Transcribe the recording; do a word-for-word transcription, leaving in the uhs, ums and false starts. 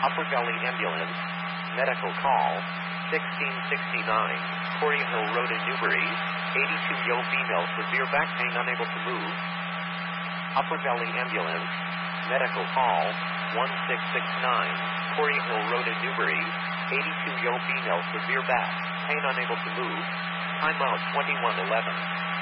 Upper Valley Ambulance, medical call, sixteen sixty-nine, Quarry Hill Road in Newbury, eighty-two-year female, severe back pain, unable to move. Upper Valley Ambulance, medical call, one six six nine, Quarry Hill Road in Newbury, eighty-two-year female, severe back pain, unable to move. Timeout twenty-one eleven.